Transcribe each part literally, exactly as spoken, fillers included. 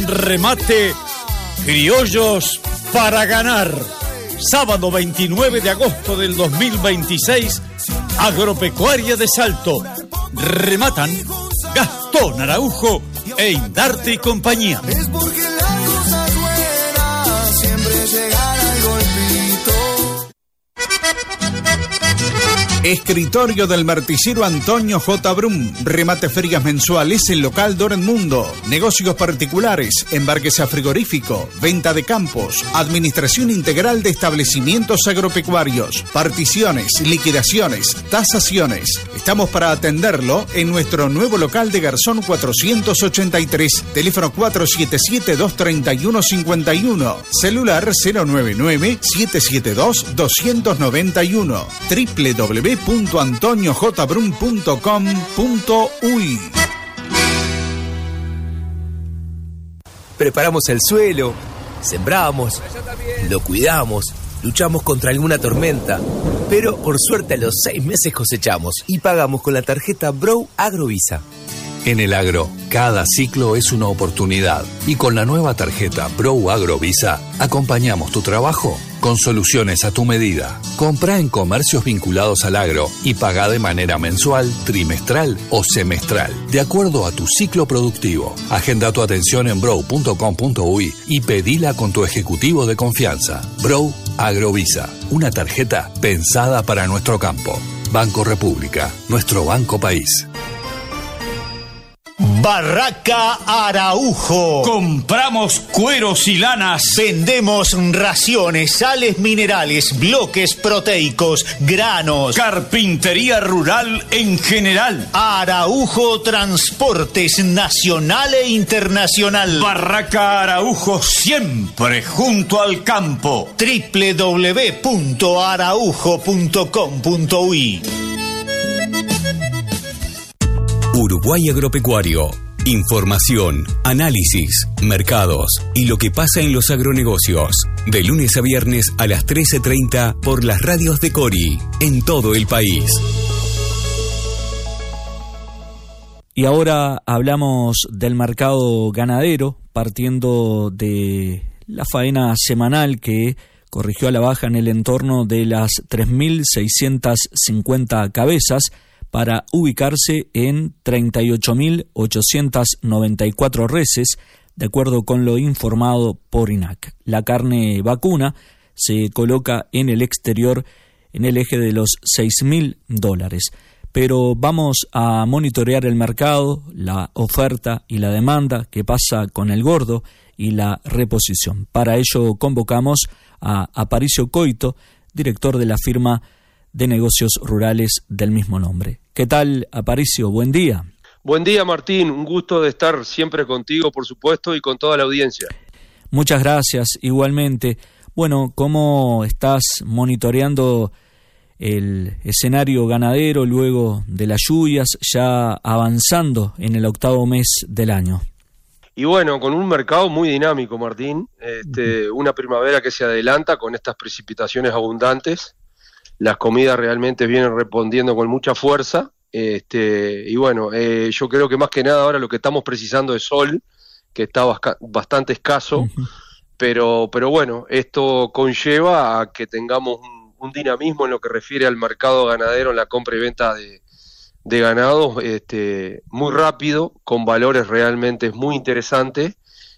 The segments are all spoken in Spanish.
remate, Criollos para ganar. Sábado veintinueve de agosto del dos mil veintiséis, Agropecuaria de Salto. Rematan Gastón Araujo e Indarte y compañía. Es porque las cosas buenas siempre llegan al golpito. Escritorio del martillero Antonio J. Brum. Remate ferias mensuales en local Dortmundo. Negocios particulares, embarques a frigorífico, venta de campos, administración integral de establecimientos agropecuarios, particiones, liquidaciones, tasaciones. Estamos para atenderlo en nuestro nuevo local de Garzón cuatrocientos ochenta y tres. Teléfono cuatro siete siete, dos tres uno, cinco uno. Celular cero nueve nueve, siete siete dos, dos nueve uno. doble u doble u doble u punto antonio j brum punto com punto u y. Preparamos el suelo, sembramos, lo cuidamos, luchamos contra alguna tormenta, pero por suerte a los seis meses cosechamos y pagamos con la tarjeta Brow Agrovisa. En el agro, cada ciclo es una oportunidad y con la nueva tarjeta Brow Agrovisa acompañamos tu trabajo con soluciones a tu medida. Comprá en comercios vinculados al agro y pagá de manera mensual, trimestral o semestral, de acuerdo a tu ciclo productivo. Agenda tu atención en brow punto com punto u y y pedila con tu ejecutivo de confianza. Brow Agrovisa, una tarjeta pensada para nuestro campo. Banco República, nuestro banco país. Barraca Araujo. Compramos cueros y lanas. Vendemos raciones, sales minerales, bloques proteicos, granos. Carpintería rural en general. Araujo Transportes nacional e internacional. Barraca Araujo siempre junto al campo. doble u doble u doble u punto araujo punto com punto u y. Uruguay Agropecuario. Información, análisis, mercados y lo que pasa en los agronegocios. De lunes a viernes a las trece treinta por las radios de Cori, en todo el país. Y ahora hablamos del mercado ganadero, partiendo de la faena semanal que corrigió a la baja en el entorno de las tres mil seiscientas cincuenta cabezas, para ubicarse en treinta y ocho mil ochocientas noventa y cuatro reses, de acuerdo con lo informado por I N A C. La carne vacuna se coloca en el exterior en el eje de los seis mil dólares. Pero vamos a monitorear el mercado, la oferta y la demanda, qué pasa con el gordo y la reposición. Para ello convocamos a Aparicio Coito, director de la firma de negocios rurales del mismo nombre. ¿Qué tal, Aparicio? Buen día. Buen día, Martín. Un gusto de estar siempre contigo, por supuesto, y con toda la audiencia. Muchas gracias, igualmente. Bueno, ¿cómo estás monitoreando el escenario ganadero luego de las lluvias, ya avanzando en el octavo mes del año? Y bueno, con un mercado muy dinámico, Martín. Este, uh-huh. Una primavera que se adelanta con estas precipitaciones abundantes. Las comidas realmente vienen respondiendo con mucha fuerza, este, y bueno, eh, yo creo que más que nada ahora lo que estamos precisando es sol, que está basca- bastante escaso, uh-huh. pero, pero bueno, esto conlleva a que tengamos un, un dinamismo en lo que refiere al mercado ganadero, en la compra y venta de, de ganados, este, muy rápido, con valores realmente muy interesantes,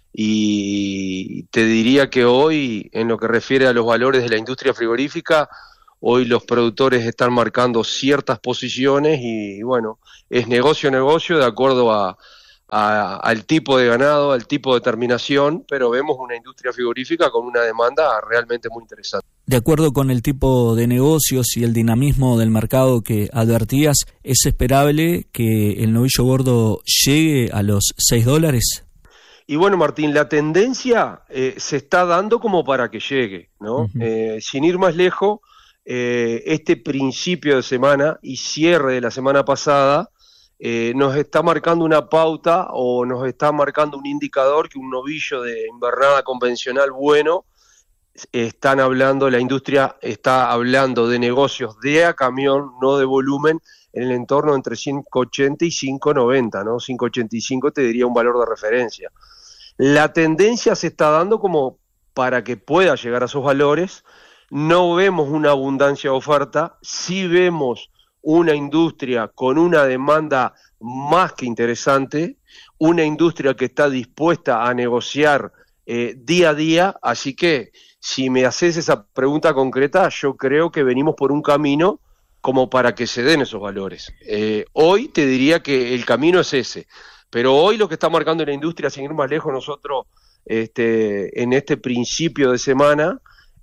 y te diría que hoy, en lo que refiere a los valores de la industria frigorífica, hoy los productores están marcando ciertas posiciones y, bueno, es negocio a negocio de acuerdo a, a, al tipo de ganado, al tipo de terminación, pero vemos una industria frigorífica con una demanda realmente muy interesante. De acuerdo con el tipo de negocios y el dinamismo del mercado que advertías, ¿es esperable que el novillo gordo llegue a los seis dólares? Y bueno, Martín, la tendencia eh, se está dando como para que llegue, ¿no? Uh-huh. Eh, sin ir más lejos, Eh, este principio de semana y cierre de la semana pasada eh, nos está marcando una pauta o nos está marcando un indicador que un novillo de invernada convencional bueno, están hablando, la industria está hablando de negocios de a camión, no de volumen, en el entorno entre cinco ochenta y cinco noventa, ¿no? cinco ochenta y cinco te diría un valor de referencia. La tendencia se está dando como para que pueda llegar a esos valores. No vemos una abundancia de oferta, sí vemos una industria con una demanda más que interesante, una industria que está dispuesta a negociar eh, día a día, así que si me haces esa pregunta concreta, yo creo que venimos por un camino como para que se den esos valores. Eh, hoy te diría que el camino es ese, pero hoy lo que está marcando la industria, sin ir más lejos, nosotros este, en este principio de semana,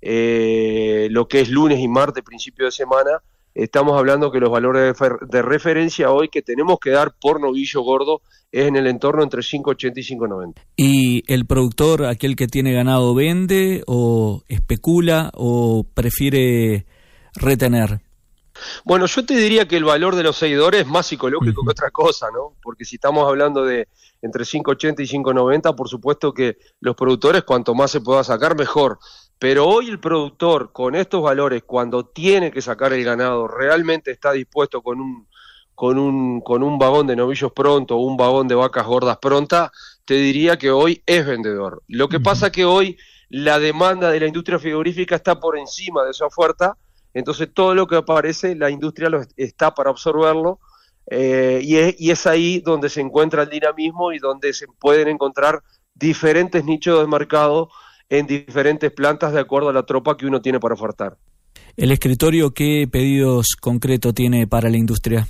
eh, lo que es lunes y martes, principio de semana, estamos hablando que los valores de, de referencia hoy que tenemos que dar por novillo gordo es en el entorno entre cinco ochenta y cinco noventa. ¿Y el productor, aquel que tiene ganado, vende o especula o prefiere retener? Bueno, yo te diría que el valor de los seguidores es más psicológico uh-huh. que otra cosa, ¿no? Porque si estamos hablando de entre cinco ochenta y cinco noventa, por supuesto que los productores, cuanto más se pueda sacar, mejor. Pero hoy el productor, con estos valores, cuando tiene que sacar el ganado, realmente está dispuesto con un con un con un vagón de novillos pronto o un vagón de vacas gordas pronta, te diría que hoy es vendedor. Lo que uh-huh. pasa que hoy la demanda de la industria frigorífica está por encima de esa oferta, entonces todo lo que aparece, la industria lo está para absorberlo, eh, y, es, y es ahí donde se encuentra el dinamismo y donde se pueden encontrar diferentes nichos de mercado en diferentes plantas de acuerdo a la tropa que uno tiene para ofertar. ¿El escritorio qué pedidos concretos tiene para la industria?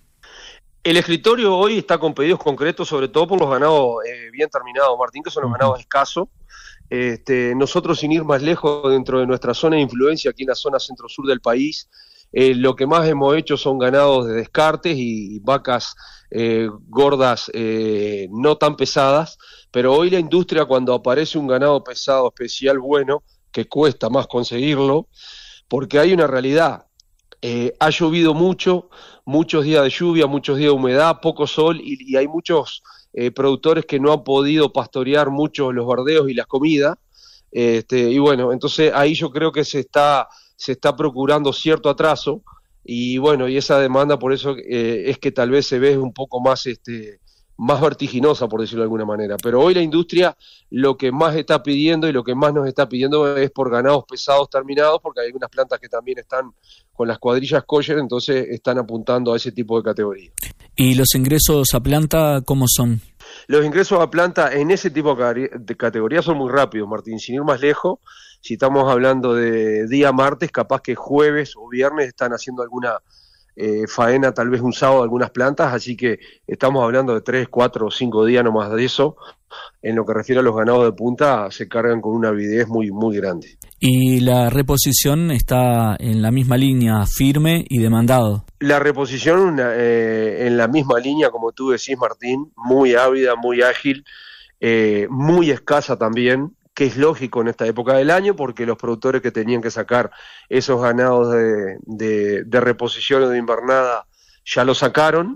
El escritorio hoy está con pedidos concretos, sobre todo por los ganados eh, bien terminados, Martín, que son los uh-huh. ganados escasos. Este, nosotros, sin ir más lejos, dentro de nuestra zona de influencia, aquí en la zona centro-sur del país, eh, lo que más hemos hecho son ganados de descartes y, y vacas eh, gordas eh, no tan pesadas, pero hoy la industria, cuando aparece un ganado pesado especial bueno, que cuesta más conseguirlo, porque hay una realidad, eh, ha llovido mucho, muchos días de lluvia, muchos días de humedad, poco sol, y, y hay muchos Eh, productores que no han podido pastorear mucho los verdeos y las comidas, este, y bueno, entonces ahí yo creo que se está se está procurando cierto atraso, y bueno, y esa demanda por eso eh, es que tal vez se ve un poco más este más vertiginosa, por decirlo de alguna manera, pero hoy la industria lo que más está pidiendo y lo que más nos está pidiendo es por ganados pesados terminados, porque hay algunas plantas que también están con las cuadrillas kosher, entonces están apuntando a ese tipo de categoría. ¿Y los ingresos a planta cómo son? Los ingresos a planta en ese tipo de categoría son muy rápidos, Martín, sin ir más lejos. Si estamos hablando de día martes, capaz que jueves o viernes están haciendo alguna eh, faena, tal vez un sábado, algunas plantas, así que estamos hablando de tres, cuatro o cinco días nomás de eso. En lo que refiere a los ganados de punta, se cargan con una avidez muy, muy grande. ¿Y la reposición está en la misma línea, firme y demandado? La reposición eh, en la misma línea, como tú decís, Martín, muy ávida, muy ágil, eh, muy escasa también, que es lógico en esta época del año, porque los productores que tenían que sacar esos ganados de, de, de reposición o de invernada ya lo sacaron,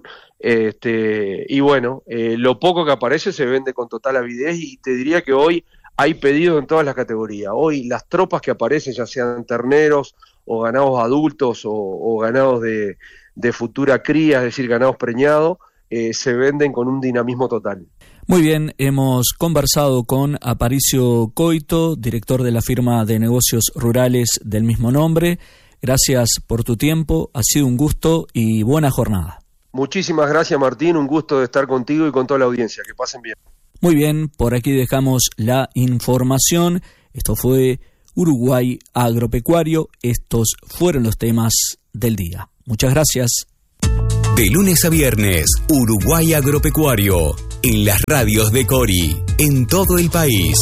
este, y bueno, eh, lo poco que aparece se vende con total avidez, y te diría que hoy hay pedidos en todas las categorías. Hoy las tropas que aparecen, ya sean terneros o ganados adultos o, o ganados de, de futura cría, es decir, ganados preñados, eh, se venden con un dinamismo total. Muy bien, hemos conversado con Aparicio Coito, director de la firma de negocios rurales del mismo nombre. Gracias por tu tiempo, ha sido un gusto y buena jornada. Muchísimas gracias, Martín, un gusto de estar contigo y con toda la audiencia, que pasen bien. Muy bien, por aquí dejamos la información. Esto fue Uruguay Agropecuario, estos fueron los temas del día. Muchas gracias. De lunes a viernes, Uruguay Agropecuario, en las radios de Cori, en todo el país.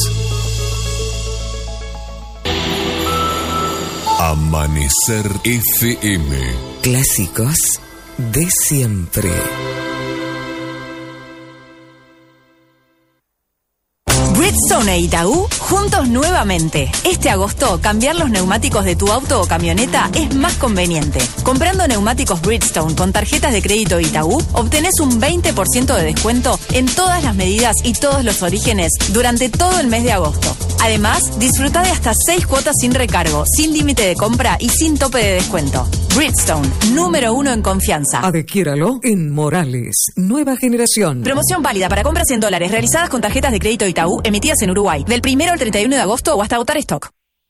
Amanecer F M. Clásicos de siempre. Bridgestone e Itaú juntos nuevamente. Este agosto, cambiar los neumáticos de tu auto o camioneta es más conveniente. Comprando neumáticos Bridgestone con tarjetas de crédito Itaú, obtenés un veinte por ciento de descuento en todas las medidas y todos los orígenes durante todo el mes de agosto. Además, disfruta de hasta seis cuotas sin recargo, sin límite de compra y sin tope de descuento. Bridgestone, número uno en confianza. Adquiéralo en Morales, nueva generación. Promoción válida para compras en dólares realizadas con tarjetas de crédito Itaú emitidas en Uruguay, del primero al treinta y uno de agosto o hasta agotar stock.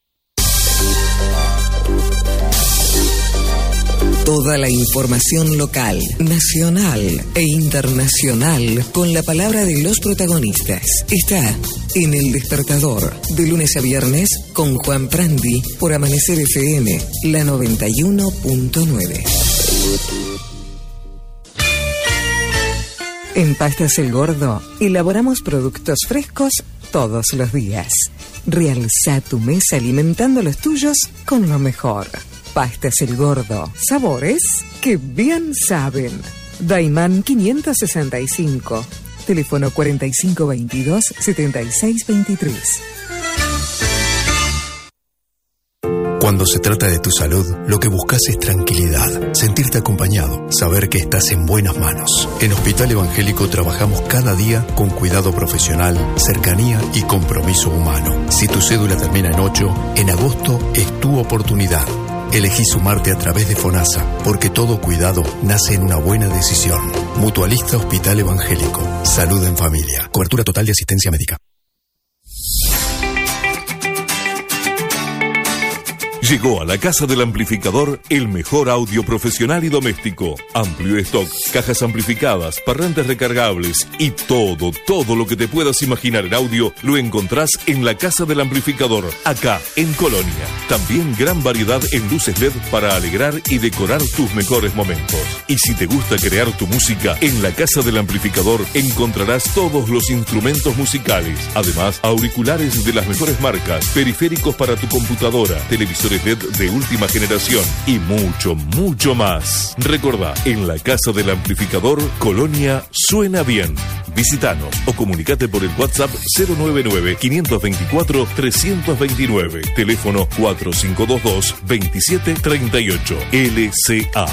Toda la información local, nacional e internacional con la palabra de los protagonistas está en El Despertador, de lunes a viernes con Juan Prandi por Amanecer F M, la noventa y uno punto nueve. En Pastas El Gordo elaboramos productos frescos todos los días. Realza tu mesa alimentando los tuyos con lo mejor. Pastas El Gordo, sabores que bien saben. Daimán quinientos sesenta y cinco, teléfono cuarenta y cinco veintidós, setenta y seis veintitrés. Cuando se trata de tu salud, lo que buscas es tranquilidad, sentirte acompañado, saber que estás en buenas manos. En Hospital Evangélico trabajamos cada día con cuidado profesional, cercanía y compromiso humano. Si tu cédula termina en ocho, en agosto es tu oportunidad. Elegí sumarte a través de FONASA, porque todo cuidado nace en una buena decisión. Mutualista Hospital Evangélico. Salud en familia. Cobertura total de asistencia médica. Llegó a la Casa del Amplificador el mejor audio profesional y doméstico. Amplio stock, cajas amplificadas, parlantes recargables y todo, todo lo que te puedas imaginar en audio lo encontrás en la Casa del Amplificador, acá en Colonia. También gran variedad en luces L E D para alegrar y decorar tus mejores momentos. Y si te gusta crear tu música, en la Casa del Amplificador encontrarás todos los instrumentos musicales. Además, auriculares de las mejores marcas, periféricos para tu computadora, televisores L E D de última generación y mucho, mucho más. Recordá, en la Casa del Amplificador, Colonia suena bien. Visítanos o comunicate por el WhatsApp cero nueve nueve, cinco dos cuatro, tres dos nueve, teléfono cuatro cinco dos dos, dos siete tres ocho, L C A.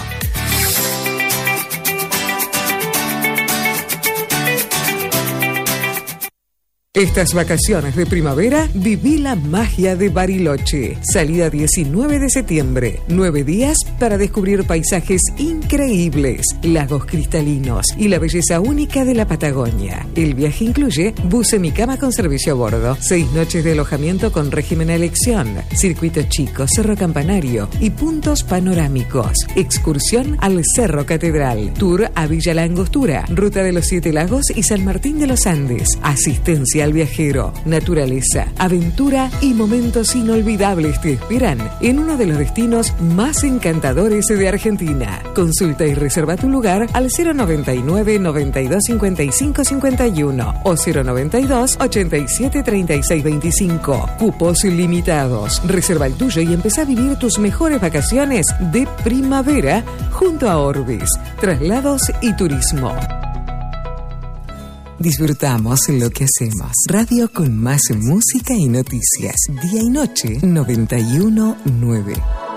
Estas vacaciones de primavera, viví la magia de Bariloche. Salida diecinueve de septiembre. Nueve días para descubrir paisajes increíbles, lagos cristalinos y la belleza única de la Patagonia. El viaje incluye bus semicama con servicio a bordo, seis noches de alojamiento con régimen a elección, circuito chico, cerro campanario y puntos panorámicos. Excursión al Cerro Catedral. Tour a Villa La Angostura, Ruta de los Siete Lagos y San Martín de los Andes. Asistencia al viajero, naturaleza, aventura y momentos inolvidables te esperan en uno de los destinos más encantadores de Argentina. Consulta y reserva tu lugar al cero noventa y nueve, noventa y dos, cincuenta y cinco, cincuenta y uno o cero noventa y dos, ochenta y siete, treinta y seis veinticinco. Cupos limitados. Reserva el tuyo y empezá a vivir tus mejores vacaciones de primavera junto a Orbis, traslados y turismo. Disfrutamos lo que hacemos. Radio con más música y noticias. Día y noche, noventa y uno punto nueve.